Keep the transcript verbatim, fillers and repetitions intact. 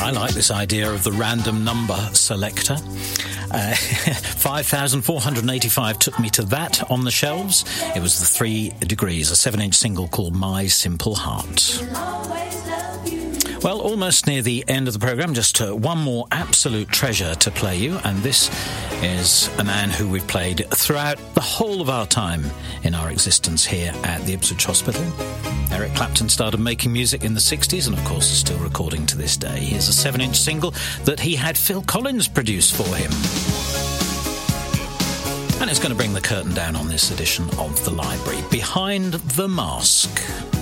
I like this idea of the random number selector. Uh, five thousand four hundred eighty-five took me to that on the shelves. It was the Three Degrees, a seven-inch single called My Simple Heart. Well, almost near the end of the programme, just uh, one more absolute treasure to play you, and this is a man who we've played throughout the whole of our time in our existence here at the Ipswich Hospital. Eric Clapton started making music in the sixties and, of course, is still recording to this day. Here's a seven-inch single that he had Phil Collins produce for him. And it's going to bring the curtain down on this edition of The Library. Behind the Mask.